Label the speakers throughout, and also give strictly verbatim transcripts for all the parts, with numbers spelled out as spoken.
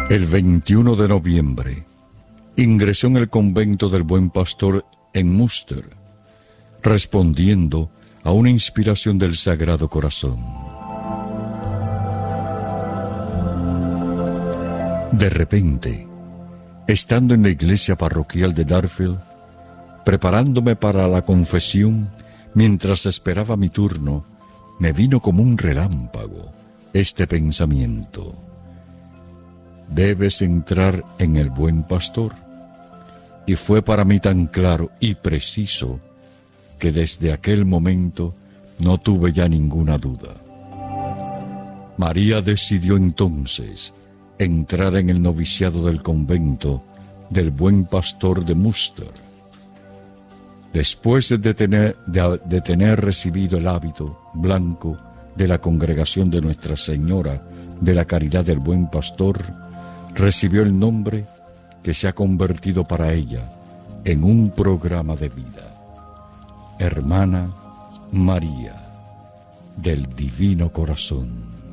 Speaker 1: El veintiuno de noviembre ingresó en el convento del Buen Pastor en Münster, respondiendo a una inspiración del Sagrado Corazón. De repente, estando en la iglesia parroquial de Darfield, preparándome para la confesión, mientras esperaba mi turno, me vino como un relámpago este pensamiento: debes entrar en el Buen Pastor. Y fue para mí tan claro y preciso que desde aquel momento no tuve ya ninguna duda. María decidió entonces entrar en el noviciado del convento del Buen Pastor de Münster. Después de tener, de, de tener recibido el hábito blanco de la congregación de Nuestra Señora de la Caridad del Buen Pastor, recibió el nombre que se ha convertido para ella en un programa de vida: Hermana María del Divino Corazón.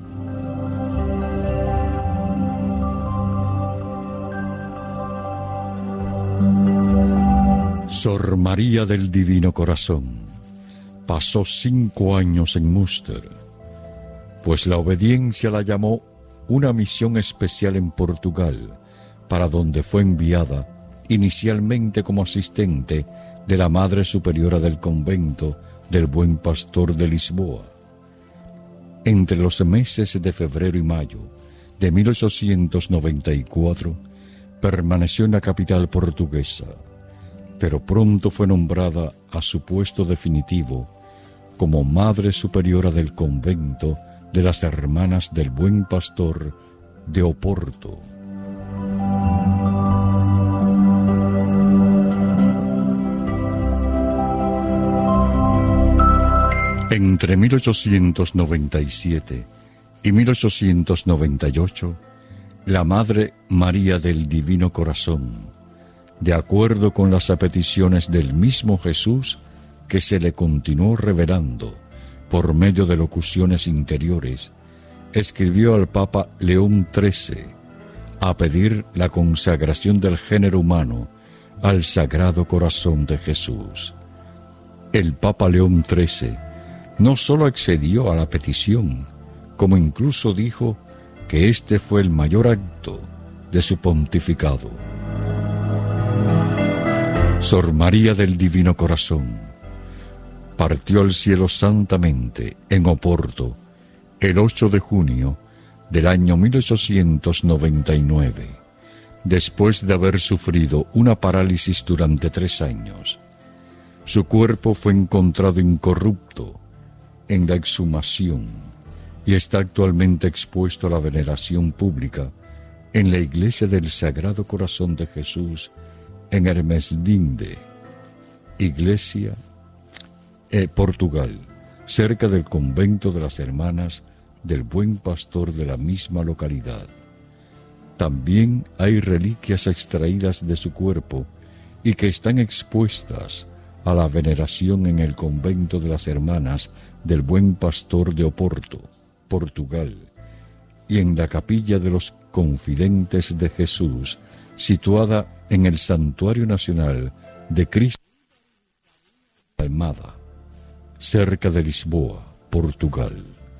Speaker 1: Sor María del Divino Corazón pasó cinco años en Münster, pues la obediencia la llamó una misión especial en Portugal, para donde fue enviada inicialmente como asistente de la Madre Superiora del convento del Buen Pastor de Lisboa. Entre los meses de febrero y mayo de mil ochocientos noventa y cuatro permaneció en la capital portuguesa, pero pronto fue nombrada a su puesto definitivo como Madre Superiora del convento de las Hermanas del Buen Pastor de Oporto. Entre mil ochocientos noventa y siete y mil ochocientos noventa y ocho, la Madre María del Divino Corazón, de acuerdo con las peticiones del mismo Jesús, que se le continuó revelando por medio de locuciones interiores, escribió al Papa León trece a pedir la consagración del género humano al Sagrado Corazón de Jesús. El Papa León trece no solo accedió a la petición, como incluso dijo que este fue el mayor acto de su pontificado. Sor María del Divino Corazón partió al cielo santamente en Oporto el ocho de junio del año mil ochocientos noventa y nueve, después de haber sufrido una parálisis durante tres años. Su cuerpo fue encontrado incorrupto en la exhumación y está actualmente expuesto a la veneración pública en la iglesia del Sagrado Corazón de Jesús en Hermesinde, iglesia, eh, Portugal, cerca del convento de las Hermanas del Buen Pastor de la misma localidad. También hay reliquias extraídas de su cuerpo y que están expuestas a la veneración en el convento de las Hermanas del Buen Pastor de Oporto, Portugal, y en la capilla de los Confidentes de Jesús, situada en el Santuario Nacional de Cristo Almada, cerca de Lisboa, Portugal.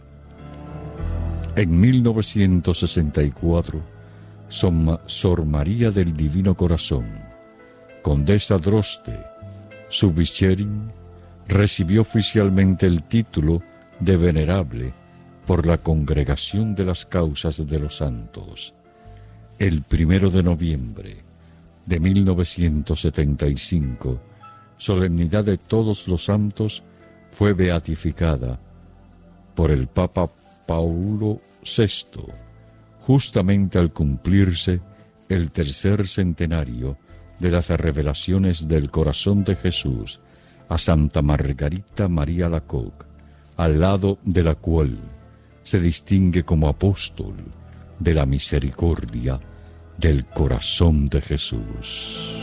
Speaker 1: En mil novecientos sesenta y cuatro, Sor María del Divino Corazón, condesa Droste Subischerin, recibió oficialmente el título de venerable por la Congregación de las Causas de los Santos. El primero de noviembre de mil novecientos setenta y cinco, solemnidad de Todos los Santos, fue beatificada por el Papa Paulo sexto, justamente al cumplirse el tercer centenario de las revelaciones del corazón de Jesús a Santa Margarita María Alacoque, al lado de la cual se distingue como apóstol de la misericordia del corazón de Jesús.